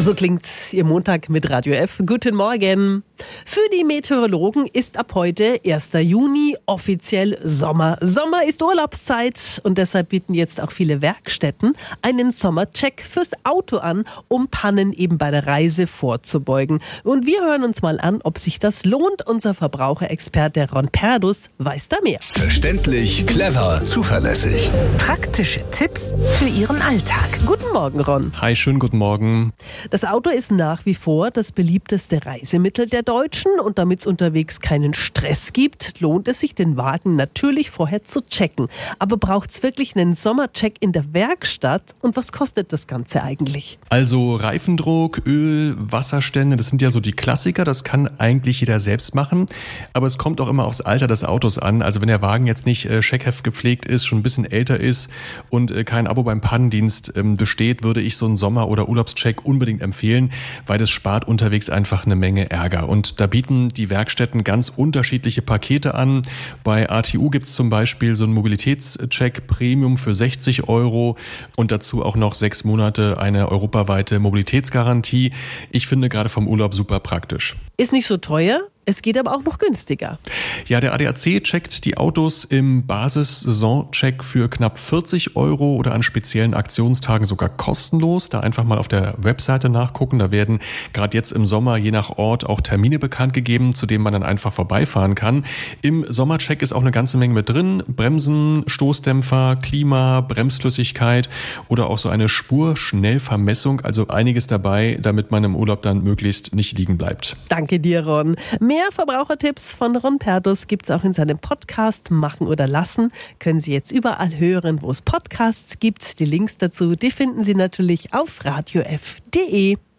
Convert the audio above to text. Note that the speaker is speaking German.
So klingt Ihr Montag mit Radio F. Guten Morgen. Für die Meteorologen ist ab heute 1. Juni offiziell Sommer. Sommer ist Urlaubszeit und deshalb bieten jetzt auch viele Werkstätten einen Sommercheck fürs Auto an, um Pannen eben bei der Reise vorzubeugen. Und wir hören uns mal an, ob sich das lohnt. Unser Verbraucherexperte Ron Perdus weiß da mehr. Verständlich, clever, zuverlässig. Praktische Tipps für Ihren Alltag. Guten Morgen, Ron. Hi, schönen guten Morgen. Das Auto ist nach wie vor das beliebteste Reisemittel der Deutschen und damit es unterwegs keinen Stress gibt, lohnt es sich, den Wagen natürlich vorher zu checken. Aber braucht es wirklich einen Sommercheck in der Werkstatt und was kostet das Ganze eigentlich? Also Reifendruck, Öl, Wasserstände, das sind ja so die Klassiker, das kann eigentlich jeder selbst machen. Aber es kommt auch immer aufs Alter des Autos an. Also wenn der Wagen jetzt nicht Scheckheft gepflegt ist, schon ein bisschen älter ist und kein Abo beim Pannendienst besteht, würde ich so einen Sommer- oder Urlaubscheck unbedingt empfehlen, weil das spart unterwegs einfach eine Menge Ärger. Und da bieten die Werkstätten ganz unterschiedliche Pakete an. Bei ATU gibt es zum Beispiel so einen Mobilitätscheck Premium für 60 € und dazu auch noch 6 Monate eine europaweite Mobilitätsgarantie. Ich finde gerade vom Urlaub super praktisch. Ist nicht so teuer? Es geht aber auch noch günstiger. Ja, der ADAC checkt die Autos im Basis-Saison-Check für knapp 40 € oder an speziellen Aktionstagen sogar kostenlos. Da einfach mal auf der Webseite nachgucken. Da werden gerade jetzt im Sommer je nach Ort auch Termine bekannt gegeben, zu denen man dann einfach vorbeifahren kann. Im Sommercheck ist auch eine ganze Menge mit drin. Bremsen, Stoßdämpfer, Klima, Bremsflüssigkeit oder auch so eine Spurschnellvermessung. Also einiges dabei, damit man im Urlaub dann möglichst nicht liegen bleibt. Danke dir, Ron. Mehr Verbrauchertipps von Ron Perdus gibt es auch in seinem Podcast Machen oder Lassen. Können Sie jetzt überall hören, wo es Podcasts gibt. Die Links dazu, die finden Sie natürlich auf radiof.de.